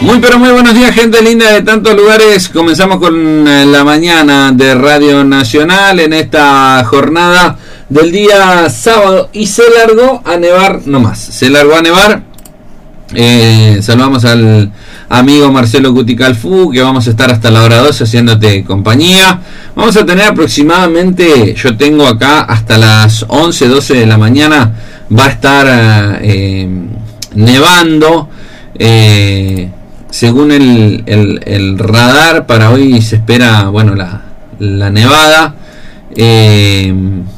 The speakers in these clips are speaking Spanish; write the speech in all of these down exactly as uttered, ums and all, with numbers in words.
Muy pero muy buenos días, gente linda de tantos lugares. Comenzamos con la mañana de Radio Nacional en esta jornada del día sábado y se largó a nevar nomás. Se largó a nevar. Eh, saludamos al amigo Marcelo Cuticalfú, que vamos a estar hasta la hora doce haciéndote compañía. Vamos a tener aproximadamente, yo tengo acá hasta las once, doce de la mañana, va a estar eh, nevando. Eh, según el, el, el radar, para hoy se espera, bueno, la, la nevada eh,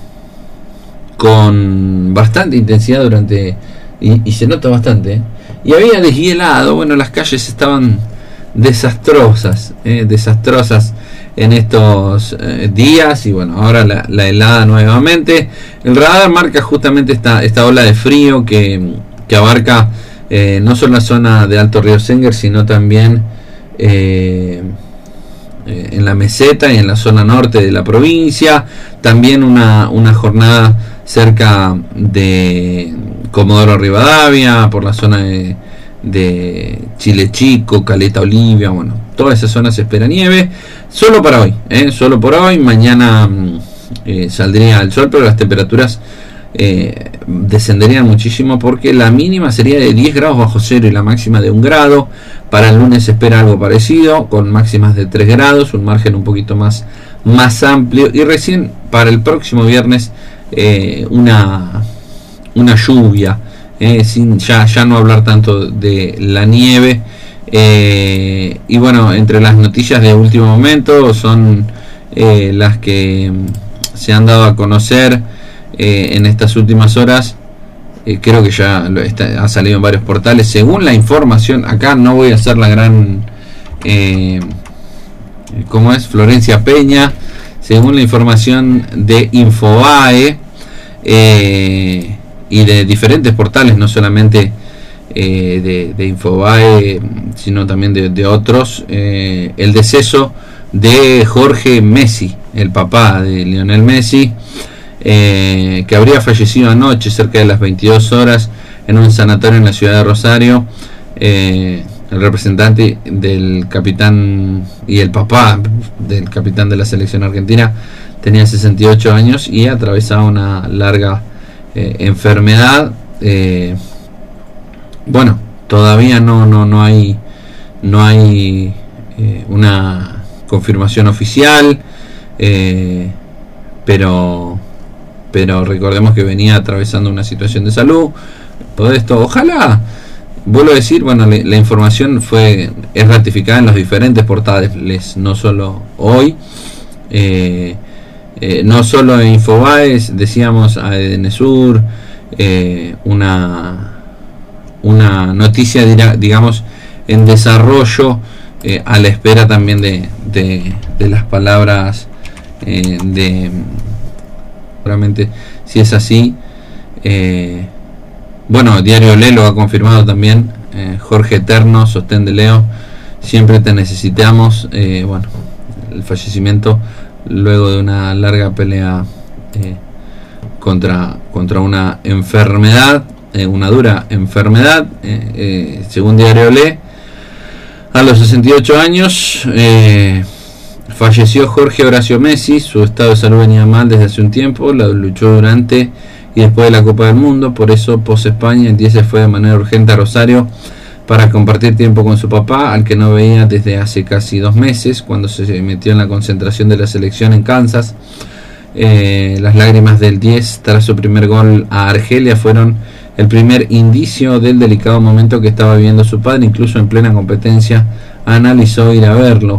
con bastante intensidad durante, y, y se nota bastante, ¿eh? Y había deshielado, bueno, las calles estaban desastrosas, eh, desastrosas en estos eh, días, y bueno, ahora la, la helada nuevamente. El radar marca justamente esta, esta ola de frío que, que abarca eh, no solo la zona de Alto Río Senguer, sino también eh, eh, en la meseta y en la zona norte de la provincia. También una, una jornada cerca de Comodoro Rivadavia, por la zona de, de Chile Chico, Caleta Olivia, bueno, toda esa zona se espera nieve, solo para hoy, ¿eh? solo por hoy. Mañana eh, saldría el sol, pero las temperaturas eh, descenderían muchísimo, porque la mínima sería de diez grados bajo cero y la máxima de un grado. Para el lunes se espera algo parecido, con máximas de tres grados, un margen un poquito más, más amplio, y recién para el próximo viernes eh, una una lluvia, eh, sin ya, ya no hablar tanto de la nieve. Eh, y bueno, entre las noticias de último momento son eh, las que se han dado a conocer eh, en estas últimas horas. Eh, creo que ya lo está, ha salido en varios portales. Según la información, acá no voy a hacer la gran eh, ¿cómo es? Florencia Peña. Según la información de Infobae eh, y de diferentes portales, no solamente eh, de, de Infobae, sino también de, de otros, eh, el deceso de Jorge Messi, el papá de Lionel Messi, eh, que habría fallecido anoche cerca de las veintidós horas en un sanatorio en la ciudad de Rosario. Eh, el representante del capitán y el papá del capitán de la selección argentina tenía sesenta y ocho años y atravesaba una larga Eh, enfermedad. Eh, bueno, todavía no no no hay no hay eh, una confirmación oficial, eh, pero pero recordemos que venía atravesando una situación de salud. Todo esto, ojalá, vuelvo a decir, bueno, le, la información fue es ratificada en los diferentes portales, no solo hoy. eh, Eh, no solo en Infobae, decíamos a Edenesur, eh, una, una noticia, digamos, en desarrollo, eh, a la espera también de, de, de las palabras eh, de, seguramente, si es así, eh, bueno, Diario Le lo ha confirmado también, eh, Jorge Eterno, sostén de Leo, siempre te necesitamos. Eh, bueno, el fallecimiento luego de una larga pelea eh, contra, contra una enfermedad, eh, una dura enfermedad, eh, eh, según Diario Le, a los sesenta y ocho años eh, falleció Jorge Horacio Messi. Su estado de salud venía mal desde hace un tiempo, la luchó durante y después de la Copa del Mundo, por eso pos España el diez se fue de manera urgente a Rosario para compartir tiempo con su papá, al que no veía desde hace casi dos meses, cuando se metió en la concentración de la selección en Kansas. Eh, las lágrimas del diez tras su primer gol a Argelia fueron el primer indicio del delicado momento que estaba viviendo su padre. Incluso en plena competencia analizó ir a verlo.